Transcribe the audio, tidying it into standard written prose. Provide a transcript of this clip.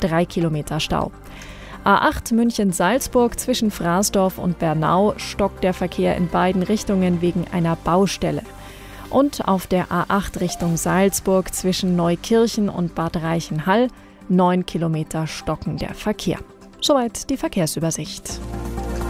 3 Kilometer Stau. A8 München-Salzburg zwischen Frasdorf und Bernau stockt der Verkehr in beiden Richtungen wegen einer Baustelle. Und auf der A8 Richtung Salzburg zwischen Neukirchen und Bad Reichenhall 9 Kilometer stocken der Verkehr. Soweit die Verkehrsübersicht.